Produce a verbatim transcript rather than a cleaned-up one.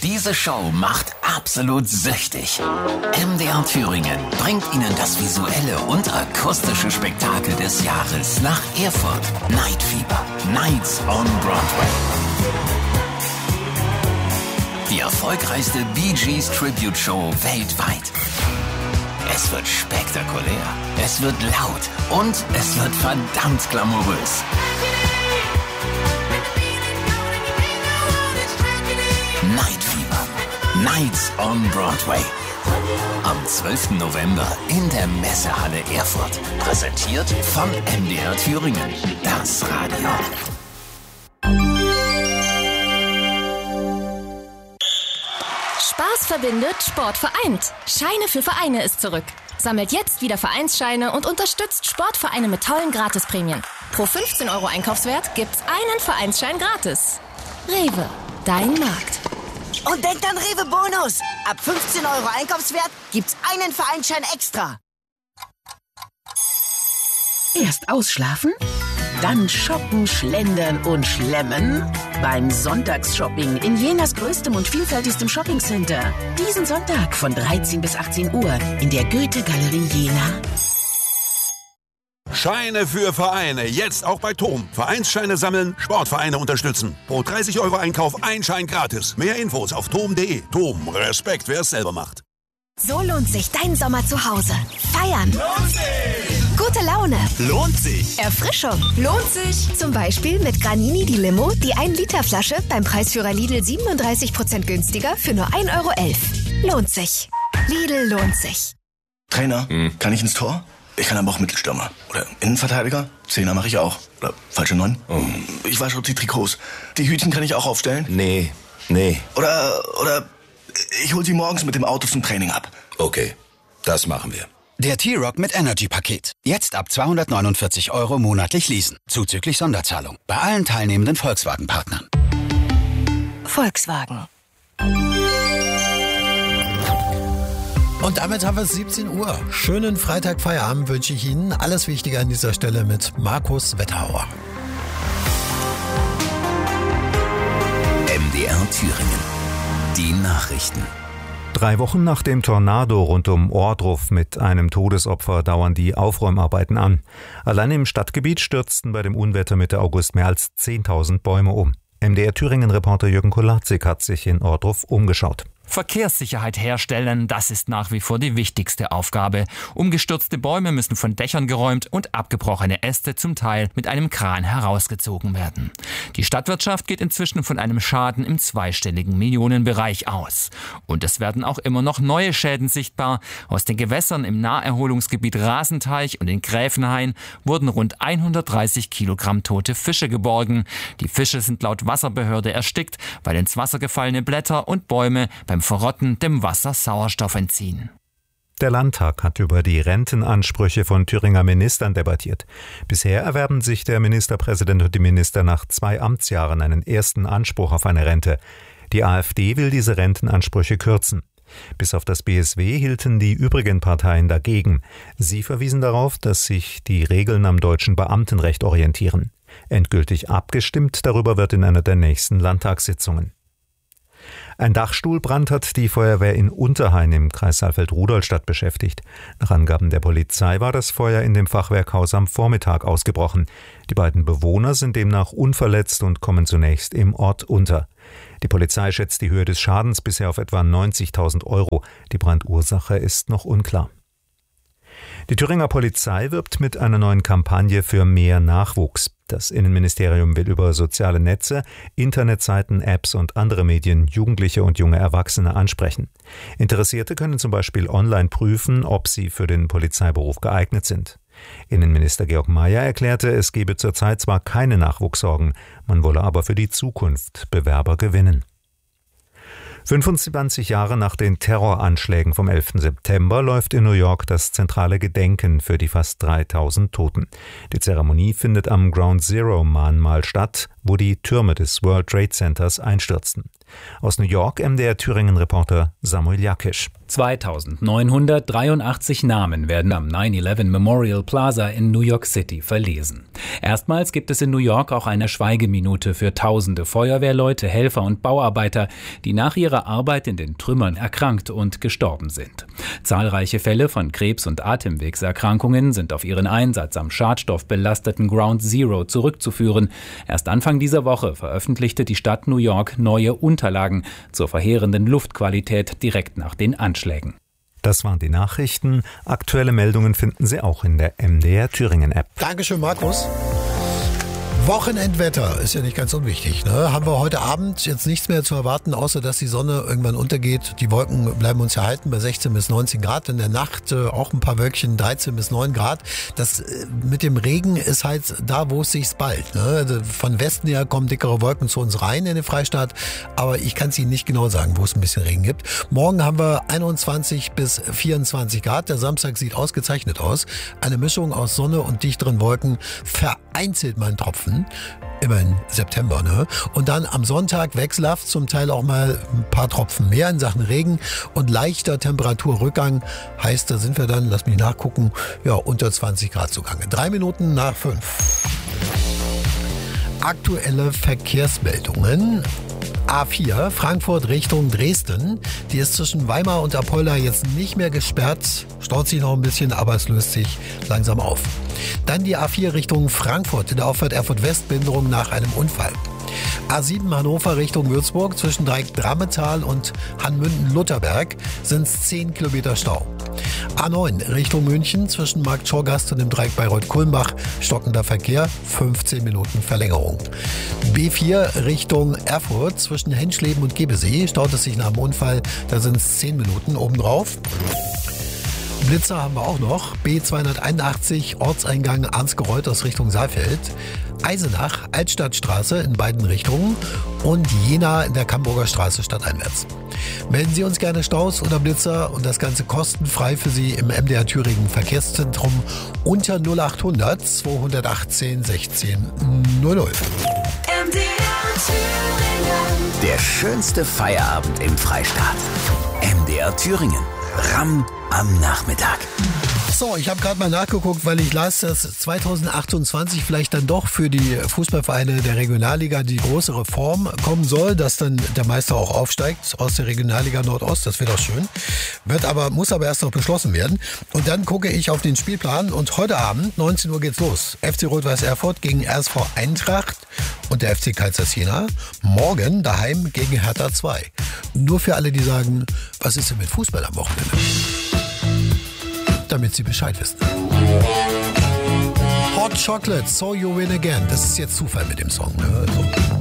Diese Show macht absolut süchtig. M D R Thüringen bringt Ihnen das visuelle und akustische Spektakel des Jahres nach Erfurt. Night Fever. Nights on Broadway. Die erfolgreichste Bee Gees Tribute Show weltweit. Es wird spektakulär, es wird laut und es wird verdammt glamourös. Night Fever. Nights on Broadway. Am zwölften November in der Messehalle Erfurt. Präsentiert von M D R Thüringen. Das Radio. Spaß verbindet, Sport vereint. Scheine für Vereine ist zurück. Sammelt jetzt wieder Vereinsscheine und unterstützt Sportvereine mit tollen Gratisprämien. Pro fünfzehn Euro Einkaufswert gibt's einen Vereinsschein gratis. Rewe, dein Markt. Und denkt an Rewe Bonus. Ab fünfzehn Euro Einkaufswert gibt's einen Vereinsschein extra. Erst ausschlafen, dann shoppen, schlendern und schlemmen beim Sonntagsshopping in Jenas größtem und vielfältigstem Shoppingcenter. Diesen Sonntag von dreizehn bis achtzehn Uhr in der Goethe-Galerie Jena. Scheine für Vereine, jetzt auch bei Tom. Vereinsscheine sammeln, Sportvereine unterstützen. Pro dreißig Euro Einkauf ein Schein gratis. Mehr Infos auf tom punkt de. Tom, Respekt, wer es selber macht. So lohnt sich dein Sommer zu Hause. Feiern. Lohnt sich. Gute Laune. Lohnt sich. Erfrischung. Lohnt sich. Zum Beispiel mit Granini die Limo, die ein Liter Flasche beim Preisführer Lidl siebenunddreißig Prozent günstiger für nur ein Euro elf. Lohnt sich. Lidl lohnt sich. Trainer, hm. kann ich ins Tor? Ich kann aber auch Mittelstürmer. Oder Innenverteidiger? Zehner mache ich auch. Oder falsche Neun? Oh. Ich wasche auch die Trikots. Die Hütchen kann ich auch aufstellen? Nee, nee. Oder, oder ich hol sie morgens mit dem Auto zum Training ab. Okay, das machen wir. Der T-Rock mit Energy-Paket. Jetzt ab zweihundertneunundvierzig Euro monatlich leasen. Zuzüglich Sonderzahlung. Bei allen teilnehmenden Volkswagen-Partnern. Volkswagen. Und damit haben wir es siebzehn Uhr. Schönen Freitag-Feierabend wünsche ich Ihnen. Alles Wichtige an dieser Stelle mit Markus Wetterauer. M D R Thüringen. Die Nachrichten. Drei Wochen nach dem Tornado rund um Ohrdruf mit einem Todesopfer dauern die Aufräumarbeiten an. Allein im Stadtgebiet stürzten bei dem Unwetter Mitte August mehr als zehntausend Bäume um. M D R Thüringen-Reporter Jürgen Kolatzik hat sich in Ohrdruf umgeschaut. Verkehrssicherheit herstellen, das ist nach wie vor die wichtigste Aufgabe. Umgestürzte Bäume müssen von Dächern geräumt und abgebrochene Äste zum Teil mit einem Kran herausgezogen werden. Die Stadtwirtschaft geht inzwischen von einem Schaden im zweistelligen Millionenbereich aus. Und es werden auch immer noch neue Schäden sichtbar. Aus den Gewässern im Naherholungsgebiet Rasenteich und in Gräfenhain wurden rund hundertdreißig Kilogramm tote Fische geborgen. Die Fische sind laut Wasserbehörde erstickt, weil ins Wasser gefallene Blätter und Bäume beim Verrotten dem Wasser Sauerstoff entziehen. Der Landtag hat über die Rentenansprüche von Thüringer Ministern debattiert. Bisher erwerben sich der Ministerpräsident und die Minister nach zwei Amtsjahren einen ersten Anspruch auf eine Rente. Die AfD will diese Rentenansprüche kürzen. Bis auf das B S W hielten die übrigen Parteien dagegen. Sie verwiesen darauf, dass sich die Regeln am deutschen Beamtenrecht orientieren. Endgültig abgestimmt darüber wird in einer der nächsten Landtagssitzungen. Ein Dachstuhlbrand hat die Feuerwehr in Unterhain im Kreis Saalfeld-Rudolstadt beschäftigt. Nach Angaben der Polizei war das Feuer in dem Fachwerkhaus am Vormittag ausgebrochen. Die beiden Bewohner sind demnach unverletzt und kommen zunächst im Ort unter. Die Polizei schätzt die Höhe des Schadens bisher auf etwa neunzigtausend Euro. Die Brandursache ist noch unklar. Die Thüringer Polizei wirbt mit einer neuen Kampagne für mehr Nachwuchs. Das Innenministerium will über soziale Netze, Internetseiten, Apps und andere Medien Jugendliche und junge Erwachsene ansprechen. Interessierte können zum Beispiel online prüfen, ob sie für den Polizeiberuf geeignet sind. Innenminister Georg Mayer erklärte, es gebe zurzeit zwar keine Nachwuchssorgen, man wolle aber für die Zukunft Bewerber gewinnen. fünfundzwanzig Jahre nach den Terroranschlägen vom elften September läuft in New York das zentrale Gedenken für die fast dreitausend Toten. Die Zeremonie findet am Ground Zero Mahnmal statt, wo die Türme des World Trade Centers einstürzten. Aus New York M D R Thüringen-Reporter Samuel Jakisch. zweitausendneunhundertdreiundachtzig Namen werden am nine eleven Memorial Plaza in New York City verlesen. Erstmals gibt es in New York auch eine Schweigeminute für tausende Feuerwehrleute, Helfer und Bauarbeiter, die nach ihrer Arbeit in den Trümmern erkrankt und gestorben sind. Zahlreiche Fälle von Krebs- und Atemwegserkrankungen sind auf ihren Einsatz am schadstoffbelasteten Ground Zero zurückzuführen. Erst Anfang dieser Woche veröffentlichte die Stadt New York neue Unterlagen zur verheerenden Luftqualität direkt nach den Anschlägen. Das waren die Nachrichten. Aktuelle Meldungen finden Sie auch in der M D R Thüringen-App. Dankeschön, Markus. Wochenendwetter ist ja nicht ganz unwichtig. Ne? Haben wir heute Abend jetzt nichts mehr zu erwarten, außer dass die Sonne irgendwann untergeht. Die Wolken bleiben uns erhalten bei sechzehn bis neunzehn Grad. In der Nacht äh, auch ein paar Wölkchen, dreizehn bis neun Grad. Das äh, mit dem Regen ist halt da, wo es sich ballt. Ne? Also von Westen her kommen dickere Wolken zu uns rein in den Freistaat. Aber ich kann es Ihnen nicht genau sagen, wo es ein bisschen Regen gibt. Morgen haben wir einundzwanzig bis vierundzwanzig Grad. Der Samstag sieht ausgezeichnet aus. Eine Mischung aus Sonne und dichteren Wolken. Vereinzelt mal ein Tropfen. Immerhin September, ne? Und dann am Sonntag wechselhaft, zum Teil auch mal ein paar Tropfen mehr in Sachen Regen und leichter Temperaturrückgang. Heißt, da sind wir dann, lass mich nachgucken, ja, unter zwanzig Grad zugange. Drei Minuten nach fünf. Aktuelle Verkehrsmeldungen. A vier, Frankfurt Richtung Dresden. Die ist zwischen Weimar und Apolda jetzt nicht mehr gesperrt. Staut sich noch ein bisschen, aber es löst sich langsam auf. Dann die A vier Richtung Frankfurt. In der Auffahrt Erfurt-West Behinderung nach einem Unfall. A sieben Hannover Richtung Würzburg. Zwischen Dreieck-Drammetal und Hanmünden-Lutherberg sind es zehn Kilometer Stau. A neun Richtung München. Zwischen Markt Schorgast und dem Dreieck Bayreuth-Kulmbach stockender Verkehr. fünfzehn Minuten Verlängerung. B vier Richtung Erfurt. Zwischen Henschleben und Gebesee staut es sich nach dem Unfall. Da sind es zehn Minuten obendrauf. Blitzer haben wir auch noch. B zweihunderteinundachtzig Ortseingang Arnsgereuth aus Richtung Saalfeld. Eisenach, Altstadtstraße in beiden Richtungen und Jena in der Camburger Straße stadteinwärts. Melden Sie uns gerne Staus oder Blitzer und das Ganze kostenfrei für Sie im M D R Thüringen Verkehrszentrum unter null achthundert zweihundertachtzehn sechzehn null null. M D R Thüringen. Der schönste Feierabend im Freistaat. M D R Thüringen. Ramm am Nachmittag. So, ich habe gerade mal nachgeguckt, weil ich las, dass zweitausendachtundzwanzig vielleicht dann doch für die Fußballvereine der Regionalliga die große Reform kommen soll, dass dann der Meister auch aufsteigt aus der Regionalliga Nordost. Das wäre doch schön. Wird aber, muss aber erst noch beschlossen werden. Und dann gucke ich auf den Spielplan und heute Abend, neunzehn Uhr geht's los. F C Rot-Weiß Erfurt gegen R S V Eintracht und der F C Kaisers Jena. Morgen daheim gegen Hertha zwei. Nur für alle, die sagen, was ist denn mit Fußball am Wochenende? Damit Sie Bescheid wissen. Hot Chocolate, So You Win Again. Das ist jetzt Zufall mit dem Song. Ne? Also